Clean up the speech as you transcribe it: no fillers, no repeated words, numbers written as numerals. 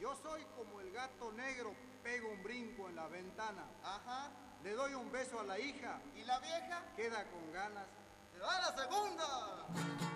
Yo soy como el gato negro, pego un brinco en la ventana. Ajá. Le doy un beso a la hija, ¿Y la vieja? queda con ganas. ¡Se va a la segunda!